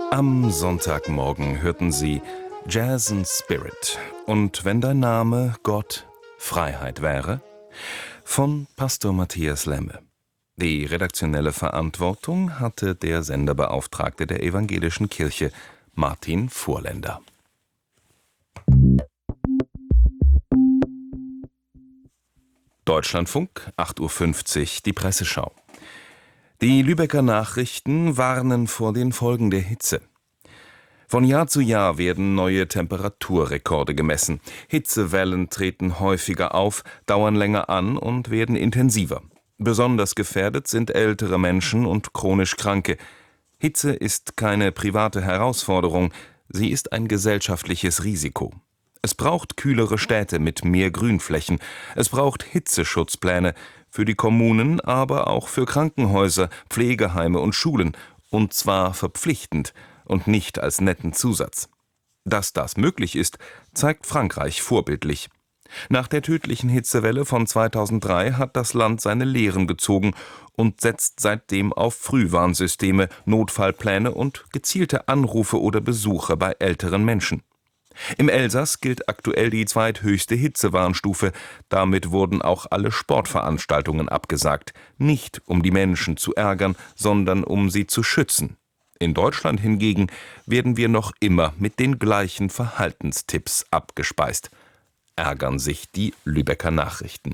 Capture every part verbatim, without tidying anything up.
Am Sonntagmorgen hörten Sie Jazz and Spirit und Wenn dein Name Gott Freiheit wäre von Pastor Matthias Lemme. Die redaktionelle Verantwortung hatte der Senderbeauftragte der Evangelischen Kirche, Martin Vorländer. Deutschlandfunk, acht Uhr fünfzig, die Presseschau. Die Lübecker Nachrichten warnen vor den Folgen der Hitze. Von Jahr zu Jahr werden neue Temperaturrekorde gemessen. Hitzewellen treten häufiger auf, dauern länger an und werden intensiver. Besonders gefährdet sind ältere Menschen und chronisch Kranke. Hitze ist keine private Herausforderung, sie ist ein gesellschaftliches Risiko. Es braucht kühlere Städte mit mehr Grünflächen. Es braucht Hitzeschutzpläne für die Kommunen, aber auch für Krankenhäuser, Pflegeheime und Schulen. Und zwar verpflichtend und nicht als netten Zusatz. Dass das möglich ist, zeigt Frankreich vorbildlich. Nach der tödlichen Hitzewelle von zweitausenddrei hat das Land seine Lehren gezogen und setzt seitdem auf Frühwarnsysteme, Notfallpläne und gezielte Anrufe oder Besuche bei älteren Menschen. Im Elsass gilt aktuell die zweithöchste Hitzewarnstufe. Damit wurden auch alle Sportveranstaltungen abgesagt. Nicht um die Menschen zu ärgern, sondern um sie zu schützen. In Deutschland hingegen werden wir noch immer mit den gleichen Verhaltenstipps abgespeist. Ärgern sich die Lübecker Nachrichten.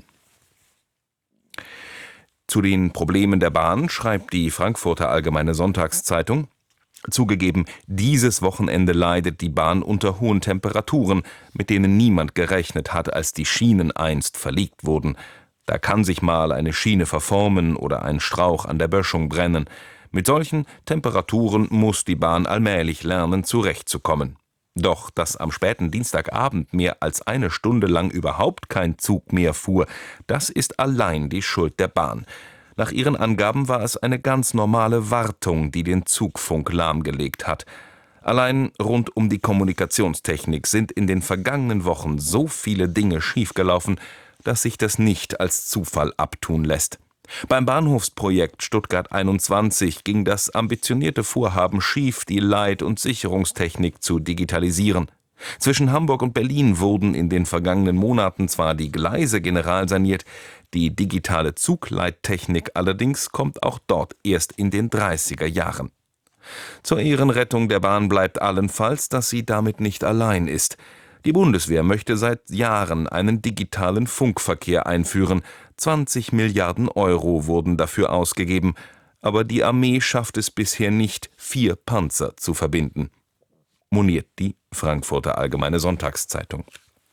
Zu den Problemen der Bahn schreibt die Frankfurter Allgemeine Sonntagszeitung: Zugegeben, dieses Wochenende leidet die Bahn unter hohen Temperaturen, mit denen niemand gerechnet hat, als die Schienen einst verlegt wurden. Da kann sich mal eine Schiene verformen oder ein Strauch an der Böschung brennen. Mit solchen Temperaturen muss die Bahn allmählich lernen, zurechtzukommen. Doch dass am späten Dienstagabend mehr als eine Stunde lang überhaupt kein Zug mehr fuhr, das ist allein die Schuld der Bahn. Nach ihren Angaben war es eine ganz normale Wartung, die den Zugfunk lahmgelegt hat. Allein rund um die Kommunikationstechnik sind in den vergangenen Wochen so viele Dinge schiefgelaufen, dass sich das nicht als Zufall abtun lässt. Beim Bahnhofsprojekt Stuttgart einundzwanzig ging das ambitionierte Vorhaben schief, die Leit- und Sicherungstechnik zu digitalisieren. Zwischen Hamburg und Berlin wurden in den vergangenen Monaten zwar die Gleise generalsaniert, die digitale Zugleittechnik allerdings kommt auch dort erst in den dreißiger Jahren. Zur Ehrenrettung der Bahn bleibt allenfalls, dass sie damit nicht allein ist. Die Bundeswehr möchte seit Jahren einen digitalen Funkverkehr einführen. zwanzig Milliarden Euro wurden dafür ausgegeben, aber die Armee schafft es bisher nicht, vier Panzer zu verbinden. Moniert die Frankfurter Allgemeine Sonntagszeitung.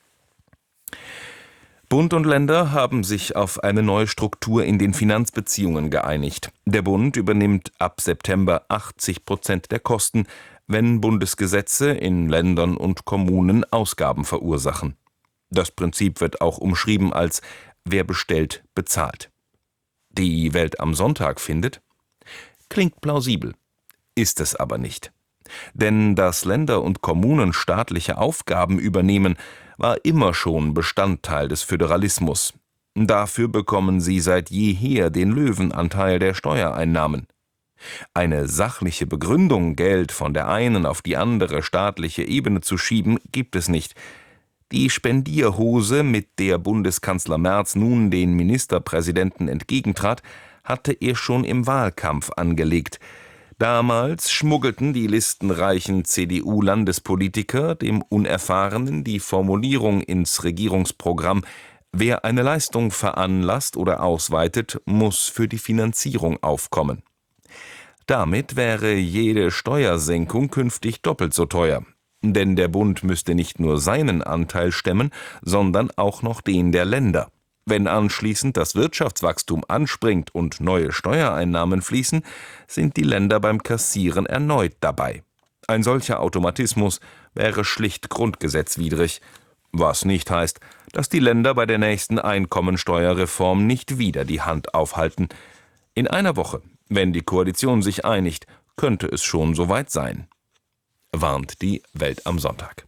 Bund und Länder haben sich auf eine neue Struktur in den Finanzbeziehungen geeinigt. Der Bund übernimmt ab September achtzig Prozent der Kosten, wenn Bundesgesetze in Ländern und Kommunen Ausgaben verursachen. Das Prinzip wird auch umschrieben als »Wer bestellt, bezahlt«. Die Welt am Sonntag findet: Klingt plausibel, ist es aber nicht. Denn dass Länder und Kommunen staatliche Aufgaben übernehmen, war immer schon Bestandteil des Föderalismus. Dafür bekommen sie seit jeher den Löwenanteil der Steuereinnahmen. Eine sachliche Begründung, Geld von der einen auf die andere staatliche Ebene zu schieben, gibt es nicht. Die Spendierhose, mit der Bundeskanzler Merz nun den Ministerpräsidenten entgegentrat, hatte er schon im Wahlkampf angelegt. Damals schmuggelten die listenreichen C D U-Landespolitiker dem Unerfahrenen die Formulierung ins Regierungsprogramm: Wer eine Leistung veranlasst oder ausweitet, muss für die Finanzierung aufkommen. Damit wäre jede Steuersenkung künftig doppelt so teuer. Denn der Bund müsste nicht nur seinen Anteil stemmen, sondern auch noch den der Länder. Wenn anschließend das Wirtschaftswachstum anspringt und neue Steuereinnahmen fließen, sind die Länder beim Kassieren erneut dabei. Ein solcher Automatismus wäre schlicht grundgesetzwidrig, was nicht heißt, dass die Länder bei der nächsten Einkommensteuerreform nicht wieder die Hand aufhalten. In einer Woche, wenn die Koalition sich einigt, könnte es schon soweit sein, warnt die Welt am Sonntag.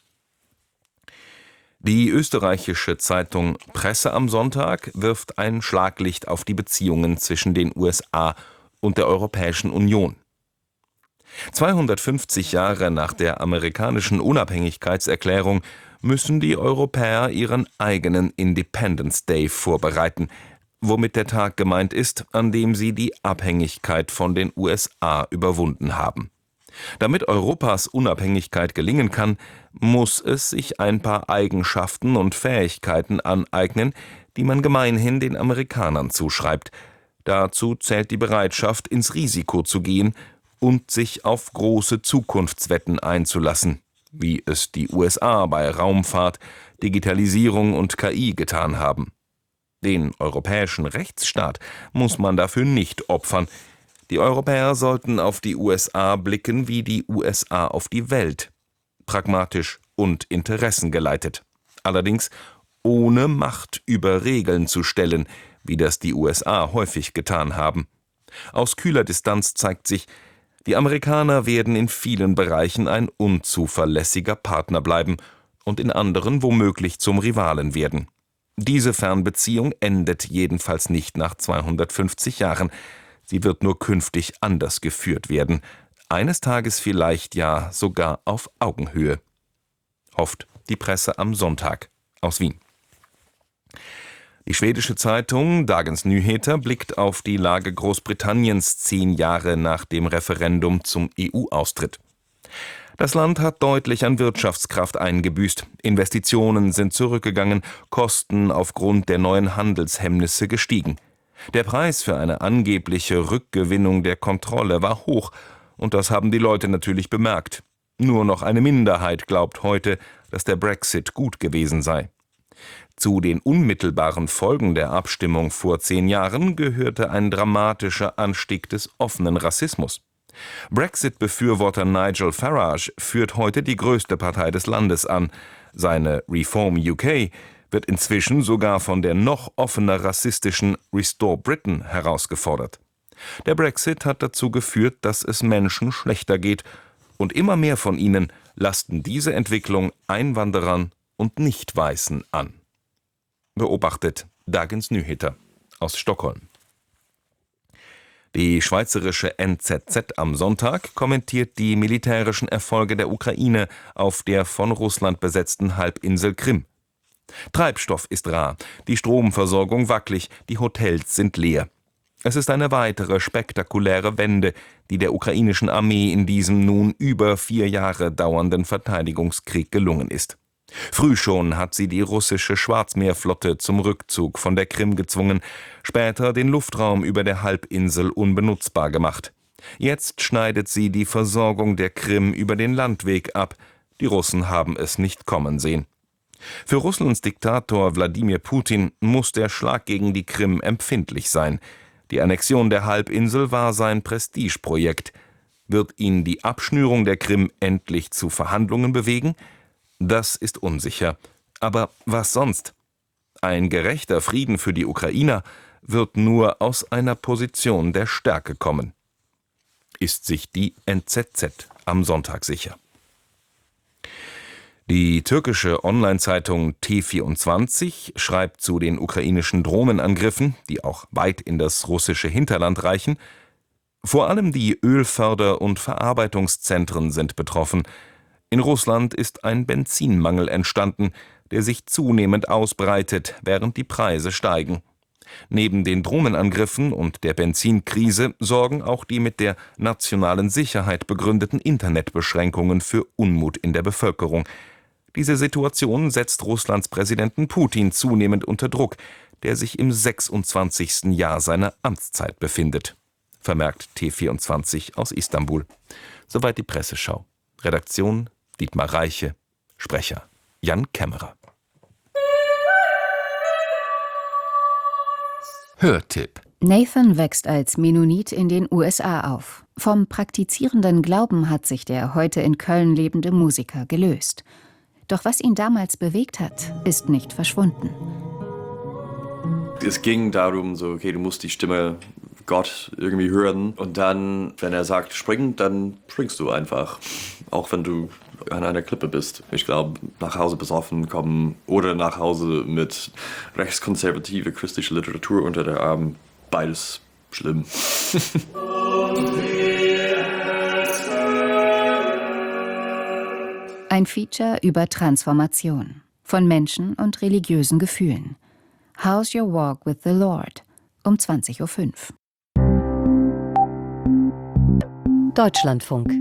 Die österreichische Zeitung Presse am Sonntag wirft ein Schlaglicht auf die Beziehungen zwischen den U S A und der Europäischen Union. zweihundertfünfzig Jahre nach der amerikanischen Unabhängigkeitserklärung müssen die Europäer ihren eigenen Independence Day vorbereiten, womit der Tag gemeint ist, an dem sie die Abhängigkeit von den U S A überwunden haben. Damit Europas Unabhängigkeit gelingen kann, muss es sich ein paar Eigenschaften und Fähigkeiten aneignen, die man gemeinhin den Amerikanern zuschreibt. Dazu zählt die Bereitschaft, ins Risiko zu gehen und sich auf große Zukunftswetten einzulassen, wie es die U S A bei Raumfahrt, Digitalisierung und K I getan haben. Den europäischen Rechtsstaat muss man dafür nicht opfern. Die Europäer sollten auf die U S A blicken wie die U S A auf die Welt, pragmatisch und interessengeleitet. Allerdings ohne Macht über Regeln zu stellen, wie das die U S A häufig getan haben. Aus kühler Distanz zeigt sich, die Amerikaner werden in vielen Bereichen ein unzuverlässiger Partner bleiben und in anderen womöglich zum Rivalen werden. Diese Fernbeziehung endet jedenfalls nicht nach zweihundertfünfzig Jahren. Sie wird nur künftig anders geführt werden. Eines Tages vielleicht ja sogar auf Augenhöhe. Hofft die Presse am Sonntag aus Wien. Die schwedische Zeitung Dagens Nyheter blickt auf die Lage Großbritanniens zehn Jahre nach dem Referendum zum E U-Austritt. Das Land hat deutlich an Wirtschaftskraft eingebüßt. Investitionen sind zurückgegangen, Kosten aufgrund der neuen Handelshemmnisse gestiegen. Der Preis für eine angebliche Rückgewinnung der Kontrolle war hoch, und das haben die Leute natürlich bemerkt. Nur noch eine Minderheit glaubt heute, dass der Brexit gut gewesen sei. Zu den unmittelbaren Folgen der Abstimmung vor zehn Jahren gehörte ein dramatischer Anstieg des offenen Rassismus. Brexit-Befürworter Nigel Farage führt heute die größte Partei des Landes an. Seine Reform U K wird inzwischen sogar von der noch offener rassistischen Restore Britain herausgefordert. Der Brexit hat dazu geführt, dass es Menschen schlechter geht, und immer mehr von ihnen lasten diese Entwicklung Einwanderern und Nicht-Weißen an. Beobachtet Dagens Nyheter aus Stockholm. Die schweizerische N Z Z am Sonntag kommentiert die militärischen Erfolge der Ukraine auf der von Russland besetzten Halbinsel Krim. Treibstoff ist rar, die Stromversorgung wackelig, die Hotels sind leer. Es ist eine weitere spektakuläre Wende, die der ukrainischen Armee in diesem nun über vier Jahre dauernden Verteidigungskrieg gelungen ist. Früh schon hat sie die russische Schwarzmeerflotte zum Rückzug von der Krim gezwungen, später den Luftraum über der Halbinsel unbenutzbar gemacht. Jetzt schneidet sie die Versorgung der Krim über den Landweg ab. Die Russen haben es nicht kommen sehen. Für Russlands Diktator Wladimir Putin muss der Schlag gegen die Krim empfindlich sein. Die Annexion der Halbinsel war sein Prestigeprojekt. Wird ihn die Abschnürung der Krim endlich zu Verhandlungen bewegen? Das ist unsicher. Aber was sonst? Ein gerechter Frieden für die Ukrainer wird nur aus einer Position der Stärke kommen. Ist sich die N Z Z am Sonntag sicher. Die türkische Online-Zeitung T vierundzwanzig schreibt zu den ukrainischen Drohnenangriffen, die auch weit in das russische Hinterland reichen: Vor allem die Ölförder- und Verarbeitungszentren sind betroffen. In Russland ist ein Benzinmangel entstanden, der sich zunehmend ausbreitet, während die Preise steigen. Neben den Drohnenangriffen und der Benzinkrise sorgen auch die mit der nationalen Sicherheit begründeten Internetbeschränkungen für Unmut in der Bevölkerung. Diese Situation setzt Russlands Präsidenten Putin zunehmend unter Druck, der sich im sechsundzwanzigsten Jahr seiner Amtszeit befindet, vermerkt T vierundzwanzig aus Istanbul. Soweit die Presseschau. Redaktion Dietmar Reiche, Sprecher Jan Kämmerer. Hörtipp: Nathan wächst als Mennonit in den U S A auf. Vom praktizierenden Glauben hat sich der heute in Köln lebende Musiker gelöst. Doch was ihn damals bewegt hat, ist nicht verschwunden. Es ging darum, so, okay, du musst die Stimme Gott irgendwie hören. Und dann, wenn er sagt, spring, dann springst du einfach. Auch wenn du an einer Klippe bist. Ich glaube, nach Hause besoffen kommen oder nach Hause mit rechtskonservative christliche Literatur unter der Arm, beides schlimm. Ein Feature über Transformation von Menschen und religiösen Gefühlen. How's Your Walk with the Lord? Um zwanzig Uhr fünf. Deutschlandfunk.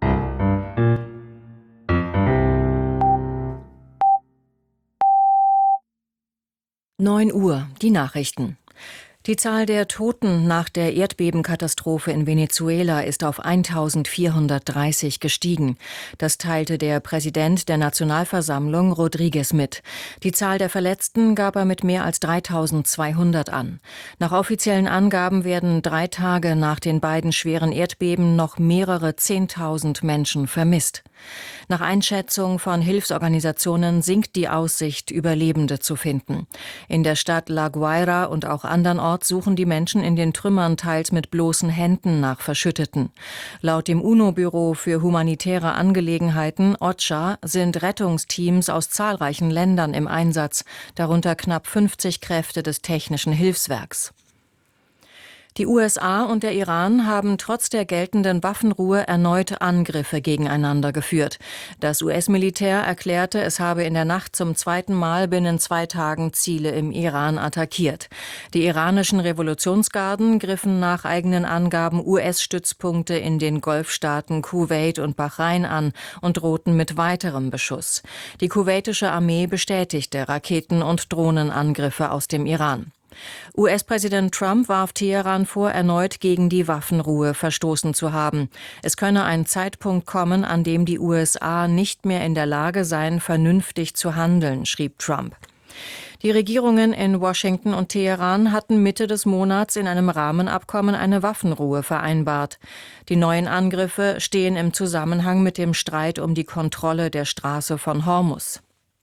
neun Uhr, die Nachrichten. Die Zahl der Toten nach der Erdbebenkatastrophe in Venezuela ist auf eintausendvierhundertdreißig gestiegen. Das teilte der Präsident der Nationalversammlung Rodriguez mit. Die Zahl der Verletzten gab er mit mehr als dreitausendzweihundert an. Nach offiziellen Angaben werden drei Tage nach den beiden schweren Erdbeben noch mehrere Zehntausend Menschen vermisst. Nach Einschätzung von Hilfsorganisationen sinkt die Aussicht, Überlebende zu finden. In der Stadt La Guaira und auch andernorts suchen die Menschen in den Trümmern teils mit bloßen Händen nach Verschütteten. Laut dem UNO-Büro für humanitäre Angelegenheiten OCHA sind Rettungsteams aus zahlreichen Ländern im Einsatz, darunter knapp fünfzig Kräfte des Technischen Hilfswerks. Die U S A und der Iran haben trotz der geltenden Waffenruhe erneut Angriffe gegeneinander geführt. Das U S-Militär erklärte, es habe in der Nacht zum zweiten Mal binnen zwei Tagen Ziele im Iran attackiert. Die iranischen Revolutionsgarden griffen nach eigenen Angaben U S-Stützpunkte in den Golfstaaten Kuwait und Bahrain an und drohten mit weiterem Beschuss. Die kuwaitische Armee bestätigte Raketen- und Drohnenangriffe aus dem Iran. U S-Präsident Trump warf Teheran vor, erneut gegen die Waffenruhe verstoßen zu haben. Es könne ein Zeitpunkt kommen, an dem die U S A nicht mehr in der Lage seien, vernünftig zu handeln, schrieb Trump. Die Regierungen in Washington und Teheran hatten Mitte des Monats in einem Rahmenabkommen eine Waffenruhe vereinbart. Die neuen Angriffe stehen im Zusammenhang mit dem Streit um die Kontrolle der Straße von Hormuz.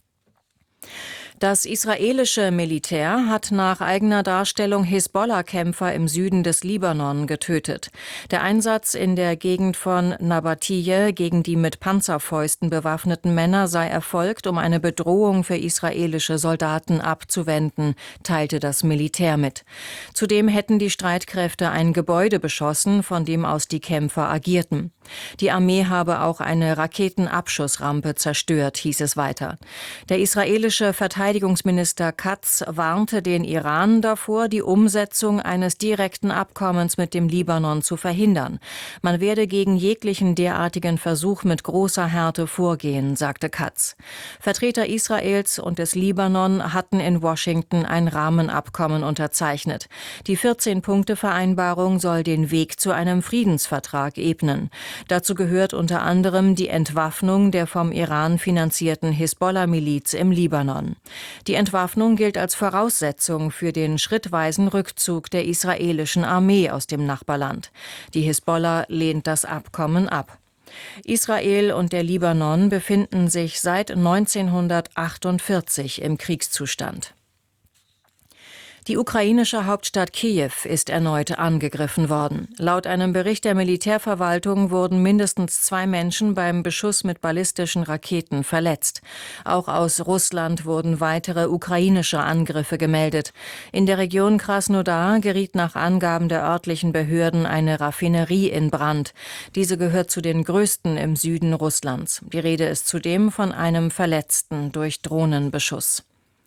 Das israelische Militär hat nach eigener Darstellung Hisbollah-Kämpfer im Süden des Libanon getötet. Der Einsatz in der Gegend von Nabatiyeh gegen die mit Panzerfäusten bewaffneten Männer sei erfolgt, um eine Bedrohung für israelische Soldaten abzuwenden, teilte das Militär mit. Zudem hätten die Streitkräfte ein Gebäude beschossen, von dem aus die Kämpfer agierten. Die Armee habe auch eine Raketenabschussrampe zerstört, hieß es weiter. Der israelische Verteidigungsminister Katz warnte den Iran davor, die Umsetzung eines direkten Abkommens mit dem Libanon zu verhindern. Man werde gegen jeglichen derartigen Versuch mit großer Härte vorgehen, sagte Katz. Vertreter Israels und des Libanon hatten in Washington ein Rahmenabkommen unterzeichnet. Die vierzehn-Punkte-Vereinbarung soll den Weg zu einem Friedensvertrag ebnen. Dazu gehört unter anderem die Entwaffnung der vom Iran finanzierten Hisbollah-Miliz im Libanon. Die Entwaffnung gilt als Voraussetzung für den schrittweisen Rückzug der israelischen Armee aus dem Nachbarland. Die Hisbollah lehnt das Abkommen ab. Israel und der Libanon befinden sich seit neunzehnhundertachtundvierzig im Kriegszustand. Die ukrainische Hauptstadt Kiew ist erneut angegriffen worden. Laut einem Bericht der Militärverwaltung wurden mindestens zwei Menschen beim Beschuss mit ballistischen Raketen verletzt. Auch aus Russland wurden weitere ukrainische Angriffe gemeldet. In der Region Krasnodar geriet nach Angaben der örtlichen Behörden eine Raffinerie in Brand. Diese gehört zu den größten im Süden Russlands. Die Rede ist zudem von einem Verletzten durch Drohnenbeschuss.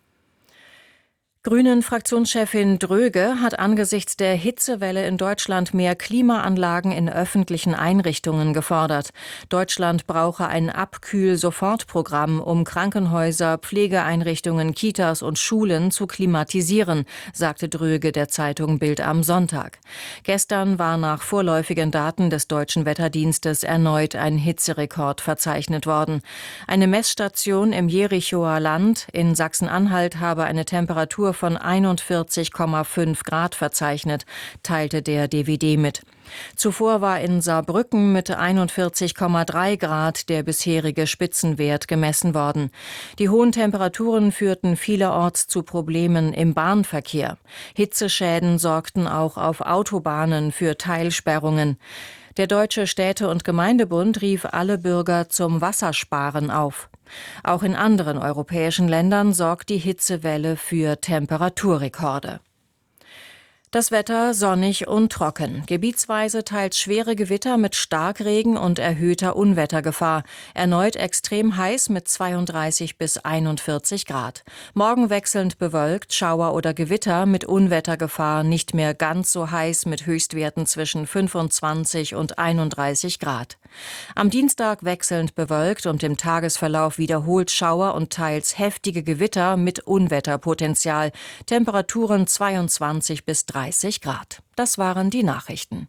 Grünen-Fraktionschefin Dröge hat angesichts der Hitzewelle in Deutschland mehr Klimaanlagen in öffentlichen Einrichtungen gefordert. Deutschland brauche ein Abkühl-Sofortprogramm, um Krankenhäuser, Pflegeeinrichtungen, Kitas und Schulen zu klimatisieren, sagte Dröge der Zeitung Bild am Sonntag. Gestern war nach vorläufigen Daten des Deutschen Wetterdienstes erneut ein Hitzerekord verzeichnet worden. Eine Messstation im Jerichoer Land in Sachsen-Anhalt habe eine Temperatur von einundvierzig Komma fünf Grad verzeichnet, teilte der D W D mit. Zuvor war in Saarbrücken mit einundvierzig Komma drei Grad der bisherige Spitzenwert gemessen worden. Die hohen Temperaturen führten vielerorts zu Problemen im Bahnverkehr. Hitzeschäden sorgten auch auf Autobahnen für Teilsperrungen. Der Deutsche Städte- und Gemeindebund rief alle Bürger zum Wassersparen auf. Auch in anderen europäischen Ländern sorgt die Hitzewelle für Temperaturrekorde. Das Wetter sonnig und trocken. Gebietsweise teils schwere Gewitter mit Starkregen und erhöhter Unwettergefahr. Erneut extrem heiß mit zweiunddreißig bis einundvierzig Grad. Morgen wechselnd bewölkt, Schauer oder Gewitter mit Unwettergefahr, nicht mehr ganz so heiß mit Höchstwerten zwischen fünfundzwanzig und einunddreißig Grad. Am Dienstag wechselnd bewölkt und im Tagesverlauf wiederholt Schauer und teils heftige Gewitter mit Unwetterpotenzial. Temperaturen zweiundzwanzig bis dreißig Grad. Das waren die Nachrichten.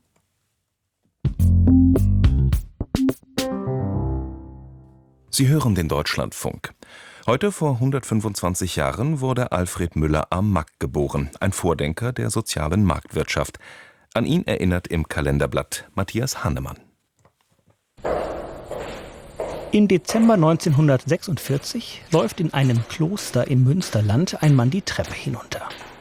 Sie hören den Deutschlandfunk. Heute vor hundertfünfundzwanzig Jahren wurde Alfred Müller am Mack geboren, ein Vordenker der sozialen Marktwirtschaft. An ihn erinnert im Kalenderblatt Matthias Hannemann. Im Dezember neunzehnhundertsechsundvierzig läuft in einem Kloster im Münsterland ein Mann die Treppe hinunter.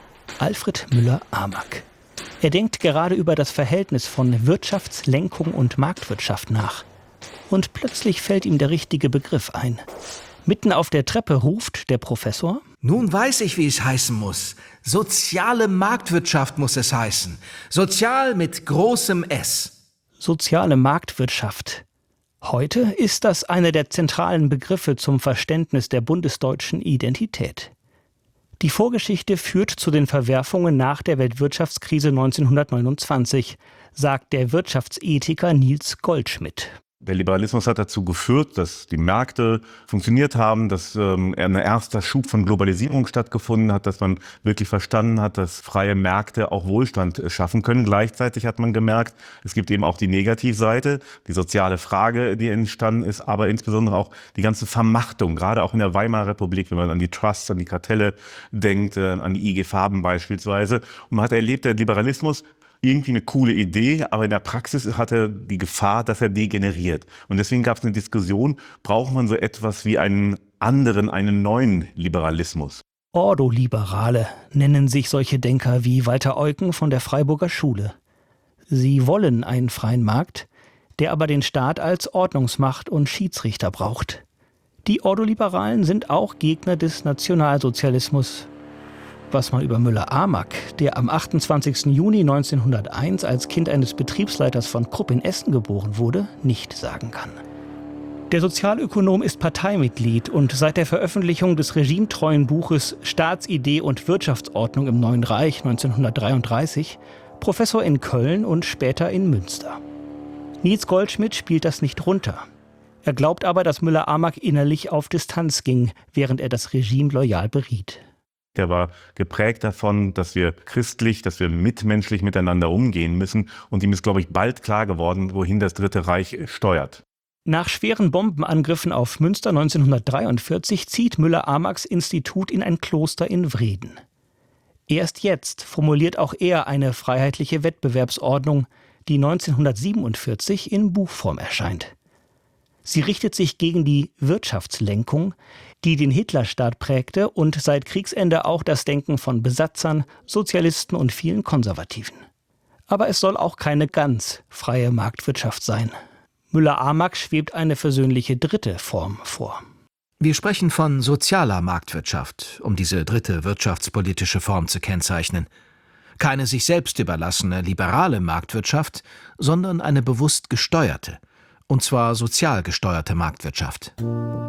Alfred Müller-Amack. Er denkt gerade über das Verhältnis von Wirtschaftslenkung und Marktwirtschaft nach. Und plötzlich fällt ihm der richtige Begriff ein. Mitten auf der Treppe ruft der Professor: Nun weiß ich, wie es heißen muss. Soziale Marktwirtschaft muss es heißen. Sozial mit großem S. Soziale Marktwirtschaft. Heute ist das einer der zentralen Begriffe zum Verständnis der bundesdeutschen Identität. Die Vorgeschichte führt zu den Verwerfungen nach der Weltwirtschaftskrise neunzehnhundertneunundzwanzig, sagt der Wirtschaftsethiker Niels Goldschmidt. Der Liberalismus hat dazu geführt, dass die Märkte funktioniert haben, dass ähm, ein erster Schub von Globalisierung stattgefunden hat, dass man wirklich verstanden hat, dass freie Märkte auch Wohlstand äh, schaffen können. Gleichzeitig hat man gemerkt, es gibt eben auch die Negativseite, die soziale Frage, die entstanden ist, aber insbesondere auch die ganze Vermachtung, gerade auch in der Weimarer Republik, wenn man an die Trusts, an die Kartelle denkt, äh, an die I G Farben beispielsweise. Und man hat erlebt, der Liberalismus, irgendwie eine coole Idee, aber in der Praxis hat er die Gefahr, dass er degeneriert. Und deswegen gab es eine Diskussion, braucht man so etwas wie einen anderen, einen neuen Liberalismus? Ordoliberale nennen sich solche Denker wie Walter Eucken von der Freiburger Schule. Sie wollen einen freien Markt, der aber den Staat als Ordnungsmacht und Schiedsrichter braucht. Die Ordoliberalen sind auch Gegner des Nationalsozialismus. Was man über Müller-Amack, der am achtundzwanzigsten Juni neunzehnhunderteins als Kind eines Betriebsleiters von Krupp in Essen geboren wurde, nicht sagen kann. Der Sozialökonom ist Parteimitglied und seit der Veröffentlichung des regimetreuen Buches Staatsidee und Wirtschaftsordnung im Neuen Reich neunzehnhundertdreiunddreißig Professor in Köln und später in Münster. Niels Goldschmidt spielt das nicht runter. Er glaubt aber, dass Müller-Amack innerlich auf Distanz ging, während er das Regime loyal beriet. Der war geprägt davon, dass wir christlich, dass wir mitmenschlich miteinander umgehen müssen. Und ihm ist, glaube ich, bald klar geworden, wohin das Dritte Reich steuert. Nach schweren Bombenangriffen auf Münster neunzehnhundertdreiundvierzig zieht Müller-Amacks Institut in ein Kloster in Vreden. Erst jetzt formuliert auch er eine freiheitliche Wettbewerbsordnung, die neunzehnhundertsiebenundvierzig in Buchform erscheint. Sie richtet sich gegen die Wirtschaftslenkung, die den Hitlerstaat prägte und seit Kriegsende auch das Denken von Besatzern, Sozialisten und vielen Konservativen. Aber es soll auch keine ganz freie Marktwirtschaft sein. Müller-Amack schwebt eine versöhnliche dritte Form vor. Wir sprechen von sozialer Marktwirtschaft, um diese dritte wirtschaftspolitische Form zu kennzeichnen. Keine sich selbst überlassene liberale Marktwirtschaft, sondern eine bewusst gesteuerte. Und zwar sozial gesteuerte Marktwirtschaft.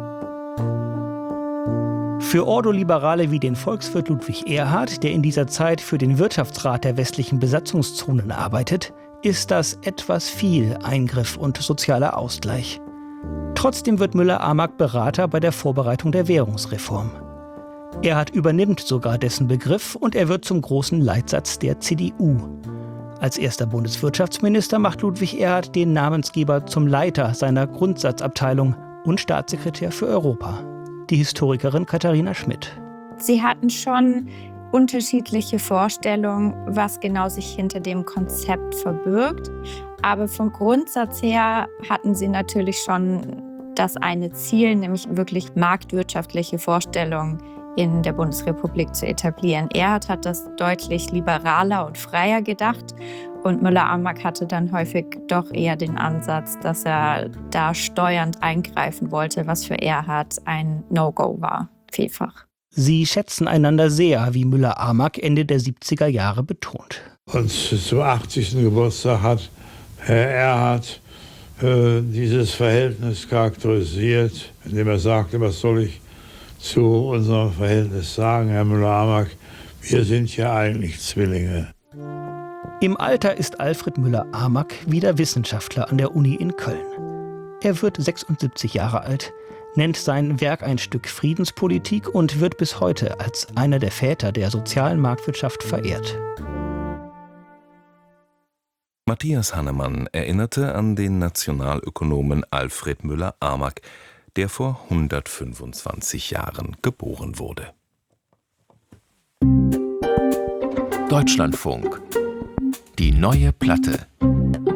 Für Ordoliberale wie den Volkswirt Ludwig Erhard, der in dieser Zeit für den Wirtschaftsrat der westlichen Besatzungszonen arbeitet, ist das etwas viel Eingriff und sozialer Ausgleich. Trotzdem wird Müller-Amack Berater bei der Vorbereitung der Währungsreform. Erhard übernimmt sogar dessen Begriff und er wird zum großen Leitsatz der C D U. Als erster Bundeswirtschaftsminister macht Ludwig Erhard den Namensgeber zum Leiter seiner Grundsatzabteilung und Staatssekretär für Europa. Die Historikerin Katharina Schmidt. Sie hatten schon unterschiedliche Vorstellungen, was genau sich hinter dem Konzept verbirgt. Aber vom Grundsatz her hatten sie natürlich schon das eine Ziel, nämlich wirklich marktwirtschaftliche Vorstellungen in der Bundesrepublik zu etablieren. Erhard hat das deutlich liberaler und freier gedacht und Müller-Amack hatte dann häufig doch eher den Ansatz, dass er da steuernd eingreifen wollte, was für Erhard ein No-Go war, vielfach. Sie schätzen einander sehr, wie Müller-Amack Ende der siebziger Jahre betont. Und zum achtzigsten Geburtstag hat Herr Erhard äh, dieses Verhältnis charakterisiert, indem er sagte, was soll ich zu unserem Verhältnis sagen, Herr Müller-Amack, wir sind ja eigentlich Zwillinge. Im Alter ist Alfred Müller-Amack wieder Wissenschaftler an der Uni in Köln. Er wird sechsundsiebzig Jahre alt, nennt sein Werk ein Stück Friedenspolitik und wird bis heute als einer der Väter der sozialen Marktwirtschaft verehrt. Matthias Hannemann erinnerte an den Nationalökonomen Alfred Müller-Amack, der vor hundertfünfundzwanzig Jahren geboren wurde. Deutschlandfunk. Die neue Platte.